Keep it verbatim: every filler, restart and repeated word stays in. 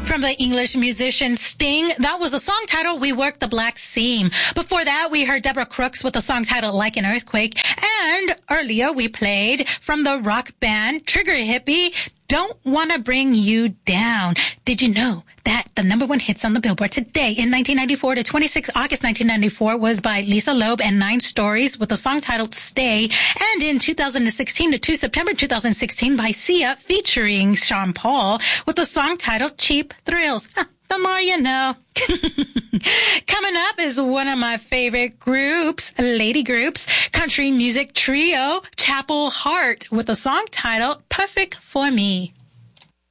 From the English musician Sting, that was a song titled We Work the Black Seam. Before that, we heard Deborah Crooks with a song titled Like an Earthquake. And earlier, we played from the rock band Trigger Hippie, Don't Wanna Bring You Down. Did you know that the number one hits on the Billboard today in nineteen ninety-four to twenty-six August nineteen ninety-four was by Lisa Loeb and Nine Stories with a song titled Stay. And in two thousand sixteen to two September two thousand sixteen by Sia featuring Sean Paul with a song titled Cheap Thrills. Huh, the more you know. Coming up is one of my favorite groups, lady groups, country music trio, Chapel Hart with a song titled Perfect for Me.